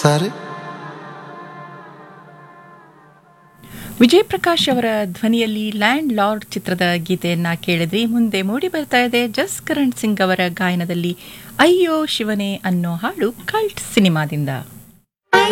ಸಾರಿ. ವಿಜಯ್ ಪ್ರಕಾಶ್ ಅವರ ಧ್ವನಿಯಲ್ಲಿ land lord ಚಿತ್ರದ ಗೀತೆಯನ್ನ ಕೇಳಿದ್ರಿ. ಮುಂದೆ ಮೂಡಿ ಬರ್ತಾ ಇದೆ ಜಸ್ಕರಣ್ ಸಿಂಗ್ ಅವರ ಗಾಯನದಲ್ಲಿ ಅಯ್ಯೋ ಶಿವನೇ ಅನ್ನೋ ಹಾಡು ಕಲ್ಟ್ ಸಿನಿಮಾದಿಂದ.